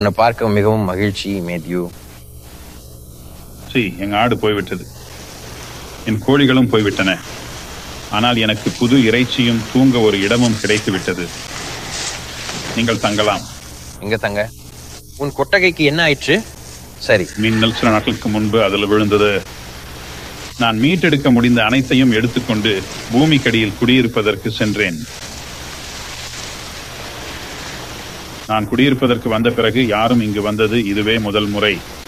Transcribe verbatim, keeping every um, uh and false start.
உன்னை பார்க்க மிகவும் மகிழ்ச்சி மேத்யூ. சி எங்க ஆடு போய்விட்டது, என் கோழிகளும் போய்விட்டன. ஆனால் எனக்கு புது இறைச்சியும் தூங்க ஒரு இடமும் கிடைத்து விட்டது. நீங்கள் தங்கலாம். எங்க தங்க? உன் கொட்டகைக்கு என்ன ஆயிற்று? சரி, மின்னல் சில நாட்களுக்கு முன்பு அதில் விழுந்தது. நான் மீட்டெடுக்க முடிந்த அனைத்தையும் எடுத்துக்கொண்டு பூமிக்கடியில் குடியிருப்பதற்கு சென்றேன். நான் குடியிருப்பதற்கு வந்த பிறகு யாரும் இங்கு வந்தது இதுவே முதல் முறை.